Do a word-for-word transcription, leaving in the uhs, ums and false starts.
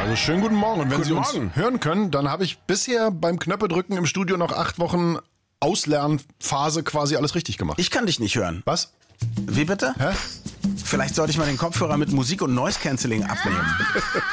Also schönen guten Morgen. Und wenn Guten Sie uns Morgen. hören können, dann habe ich bisher beim Knöpfe-Drücken im Studio noch acht Wochen Auslernphase quasi alles richtig gemacht. Ich kann dich nicht hören. Was? Wie bitte? Hä? Vielleicht sollte ich mal den Kopfhörer mit Musik und Noise Cancelling abnehmen.